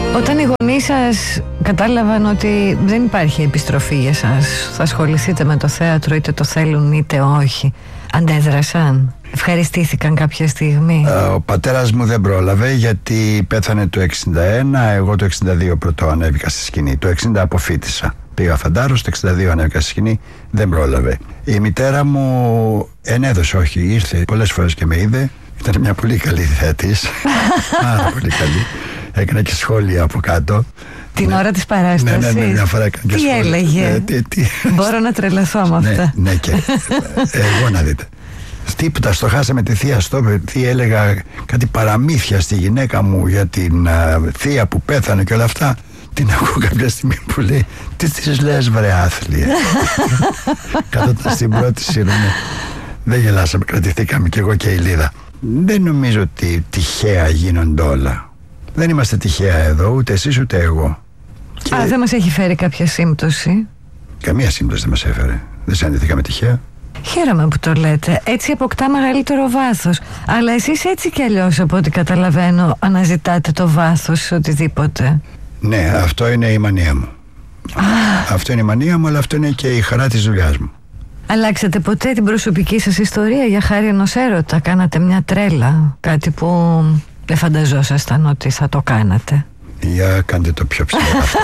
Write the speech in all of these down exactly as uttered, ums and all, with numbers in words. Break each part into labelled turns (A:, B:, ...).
A: Όταν οι γονείς σας κατάλαβαν ότι δεν υπάρχει επιστροφή για σας, θα ασχοληθείτε με το θέατρο είτε το θέλουν είτε όχι, αντέδρασαν, ευχαριστήθηκαν κάποια στιγμή?
B: Ο πατέρας μου δεν πρόλαβε, γιατί πέθανε το εξήντα ένα, εγώ το εξήντα δύο πρώτο ανέβηκα στη σκηνή. Το εξήντα αποφοίτησα. Πήγα φαντάρος, το εξήντα δύο ανέβηκα στη σκηνή, δεν πρόλαβε. Η μητέρα μου ενέδωσε, όχι, ήρθε πολλές φορές και με είδε. Ήταν μια πολύ καλή θεατής. Πάρα πολύ καλή. Έκανε και σχόλια από κάτω.
A: Την
B: ναι.
A: ώρα της παράστασης.
B: Ναι, ναι, ναι, μια φορά έκανε και
A: τι
B: σχόλια.
A: έλεγε?
B: Ναι, τι, τι...
A: Μπορώ να τρελαθώ με αυτά.
B: Ναι, ναι, και εγώ να δείτε. Τίποτα, στο χάσαμε τη θεία στο τι έλεγα κάτι παραμύθια στη γυναίκα μου για την uh, θεία που πέθανε και όλα αυτά. Την ακούω κάποια στιγμή που λέει, τι της λες βρε άθλια? Κάτωτα στην πρώτη σειρά. Δεν γελάσαμε, κρατηθήκαμε κι εγώ και η Λίδα. Δεν νομίζω ότι τυχαία γίνονται όλα. Δεν είμαστε τυχαία εδώ, ούτε εσείς ούτε εγώ. Και...
A: Α, δεν μας έχει φέρει κάποια σύμπτωση?
B: Καμία σύμπτωση δεν μας έφερε. Δεν συναντηθήκαμε τυχαία.
A: Χαίρομαι που το λέτε. Έτσι αποκτά μεγαλύτερο βάθος. Αλλά εσείς έτσι κι αλλιώς, από ό,τι καταλαβαίνω, αναζητάτε το βάθος σε οτιδήποτε.
B: Ναι, αυτό είναι η μανία μου. Α. Αυτό είναι η μανία μου, αλλά αυτό είναι και η χαρά της δουλειάς μου.
A: Αλλάξατε ποτέ την προσωπική σας ιστορία για χάρη ενός έρωτα? Κάνατε μια τρέλα, κάτι που δεν φανταζόσασταν ότι θα το κάνατε?
B: Για κάντε το πιο ψηλό αυτό.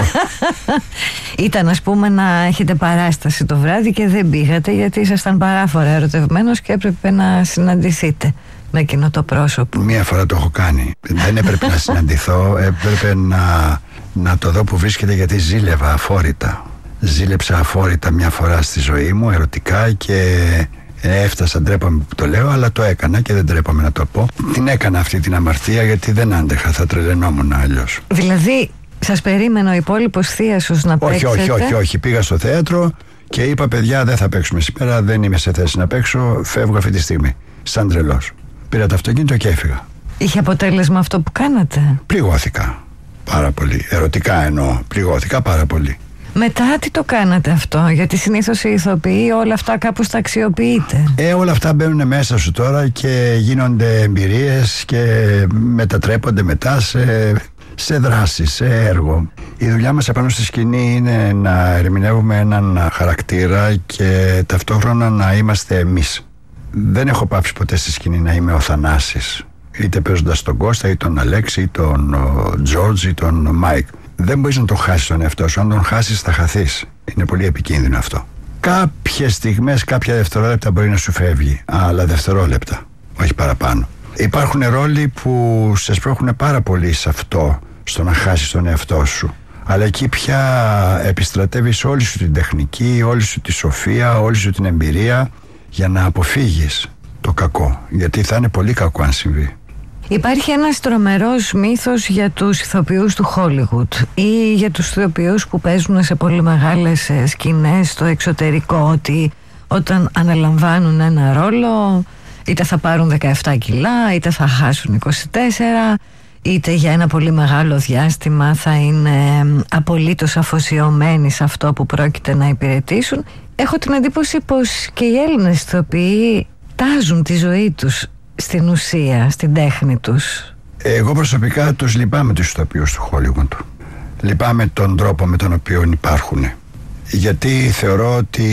A: Ήταν, ας πούμε, να έχετε παράσταση το βράδυ και δεν πήγατε γιατί ήσασταν παράφορα ερωτευμένος και έπρεπε να συναντηθείτε με εκείνο το πρόσωπο. Μία
B: φορά το έχω κάνει. Δεν έπρεπε να συναντηθώ, έπρεπε να, να το δω που βρίσκεται, γιατί ζήλευα αφόρητα. Ζήλεψα αφόρητα μια φορά στη ζωή μου, ερωτικά, και έφτασα, ντρέπαμε που το λέω, αλλά το έκανα και δεν ντρέπαμε να το πω. Την έκανα αυτή την αμαρτία γιατί δεν άντεχα, θα τρελαινόμουν αλλιώς.
A: Δηλαδή, σας περίμενε ο υπόλοιπος θείασος να
B: όχι,
A: παίξετε?
B: Όχι, όχι, όχι. Πήγα στο θέατρο και είπα, παιδιά, δεν θα παίξουμε σήμερα, δεν είμαι σε θέση να παίξω, φεύγω αυτή τη στιγμή. Σαν τρελός. Πήρα το αυτοκίνητο και έφυγα.
A: Είχε αποτέλεσμα αυτό που κάνατε?
B: Πληγώθηκα πάρα πολύ. Ερωτικά εννοώ. Πληγώθηκα πάρα πολύ.
A: Μετά τι το κάνατε αυτό? Γιατί συνήθως οι ηθοποιοί όλα αυτά κάπως τα αξιοποιείτε.
B: Ε, όλα αυτά μπαίνουν μέσα σου τώρα και γίνονται εμπειρίες και μετατρέπονται μετά σε, σε δράση, σε έργο. Η δουλειά μας επάνω στη σκηνή είναι να ερμηνεύουμε έναν χαρακτήρα και ταυτόχρονα να είμαστε εμείς. Δεν έχω πάψει ποτέ στη σκηνή να είμαι ο Θανάσης, είτε παίζοντας τον Κώστα ή τον Αλέξη ή τον Τζόρτζ ή τον Μάικ. Δεν μπορείς να τον χάσεις τον εαυτό σου. Αν τον χάσεις θα χαθείς. Είναι πολύ επικίνδυνο αυτό. Κάποιες στιγμές, κάποια δευτερόλεπτα μπορεί να σου φεύγει, αλλά δευτερόλεπτα, όχι παραπάνω. Υπάρχουν ρόλοι που σε σπρώχνουν πάρα πολύ σε αυτό, στο να χάσεις τον εαυτό σου. Αλλά εκεί πια επιστρατεύεις όλη σου την τεχνική, όλη σου τη σοφία, όλη σου την εμπειρία για να αποφύγεις το κακό. Γιατί θα είναι πολύ κακό αν συμβεί.
A: Υπάρχει ένας τρομερός μύθος για τους ηθοποιούς του Hollywood ή για τους ηθοποιούς που παίζουν σε πολύ μεγάλες σκηνές στο εξωτερικό, ότι όταν αναλαμβάνουν ένα ρόλο είτε θα πάρουν δεκαεπτά κιλά, είτε θα χάσουν είκοσι τέσσερα, είτε για ένα πολύ μεγάλο διάστημα θα είναι απολύτως αφοσιωμένοι σε αυτό που πρόκειται να υπηρετήσουν. Έχω την εντύπωση πως και οι Έλληνες ηθοποιοί τάζουν τη ζωή τους στην ουσία, στην τέχνη τους.
B: Εγώ προσωπικά τους λυπάμαι τους ηθοποιούς του Hollywood. Λυπάμαι τον τρόπο με τον οποίο υπάρχουν. Γιατί θεωρώ ότι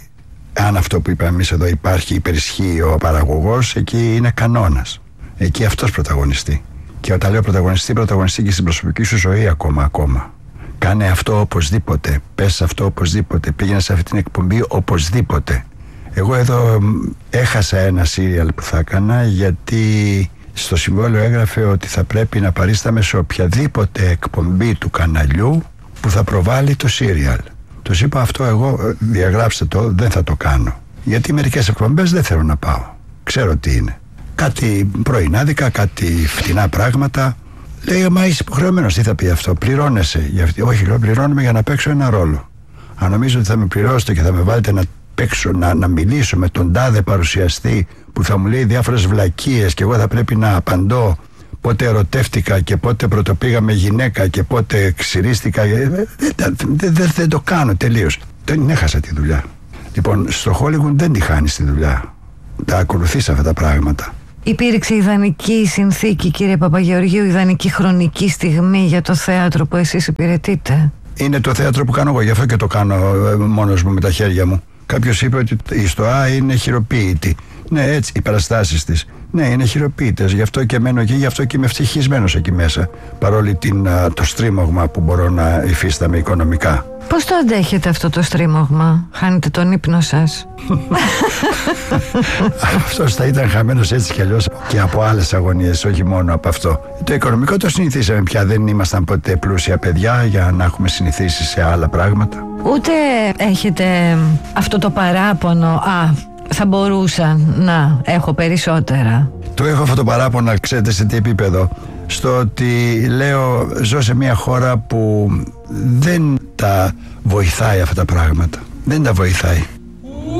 B: αν αυτό που είπαμε εμείς εδώ υπάρχει, υπερισχύει ο παραγωγός, εκεί είναι κανόνας. Εκεί αυτός πρωταγωνιστεί. Και όταν λέω πρωταγωνιστεί, πρωταγωνιστεί και στην προσωπική σου ζωή ακόμα ακόμα. Κάνε αυτό οπωσδήποτε. Πες αυτό οπωσδήποτε. Πήγαινε σε αυτή την εκπομπή οπωσδήποτε. Εγώ εδώ έχασα ένα σύριαλ που θα έκανα, γιατί στο συμβόλαιο έγραφε ότι θα πρέπει να παρίσταμε σε οποιαδήποτε εκπομπή του καναλιού που θα προβάλλει το σύριαλ. Τους είπα, αυτό εγώ διαγράψτε το, δεν θα το κάνω. Γιατί μερικές εκπομπές δεν θέλω να πάω. Ξέρω τι είναι. Κάτι πρωινάδικα, κάτι φτηνά πράγματα. Λέει, μα είσαι υποχρεωμένος, τι θα πει αυτό, πληρώνεσαι. Όχι, λέω, πληρώνομαι για να παίξω ένα ρόλο. Αν νομίζω ότι θα με πληρώσετε και θα με βάλετε να παίξω, να, να μιλήσω με τον τάδε παρουσιαστή που θα μου λέει διάφορες βλακίες και εγώ θα πρέπει να απαντώ πότε ερωτεύτηκα και πότε πρωτοπήγαμε γυναίκα και πότε ξυρίστηκα, δεν, δεν, δεν, δεν το κάνω τελείως. Δεν έχασα τη δουλειά. Λοιπόν, στο Hollywood δεν τη χάνεις τη δουλειά. Τα ακολουθείς αυτά τα πράγματα.
A: Υπήρξε ιδανική συνθήκη, κύριε Παπαγεωργίου, ιδανική χρονική στιγμή για το θέατρο που εσείς υπηρετείτε?
B: Είναι το θέατρο που κάνω εγώ, γι' αυτό και το κάνω μόνος μου με τα χέρια μου. Κάποιος είπε ότι η ΣΤΟΑ είναι χειροποίητη. Ναι, έτσι, οι παραστάσεις της. Ναι, είναι χειροποίητες. Γι' αυτό και μένω εκεί, γι' αυτό και είμαι ευτυχισμένος εκεί μέσα. Παρόλη την, το στρίμωγμα που μπορώ να υφίσταμαι οικονομικά.
A: Πώς το αντέχετε αυτό το στρίμωγμα? Χάνετε τον ύπνο σας?
B: Αυτός θα ήταν χαμένος έτσι κι αλλιώς και από άλλες αγωνίες, όχι μόνο από αυτό. Το οικονομικό το συνηθίσαμε πια. Δεν ήμασταν ποτέ πλούσια παιδιά για να έχουμε συνηθίσει σε άλλα πράγματα.
A: Ούτε έχετε αυτό το παράπονο, α, θα μπορούσα να έχω περισσότερα?
B: Το έχω αυτό το παράπονο, ξέρετε σε τι επίπεδο? Στο ότι λέω, ζω σε μια χώρα που δεν τα βοηθάει αυτά τα πράγματα. Δεν τα βοηθάει.